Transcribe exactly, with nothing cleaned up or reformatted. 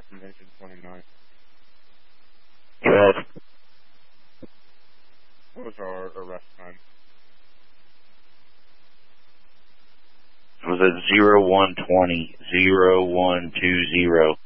information twenty-nine. Good. What was our arrest time? It was at zero one twenty, zero one two zero.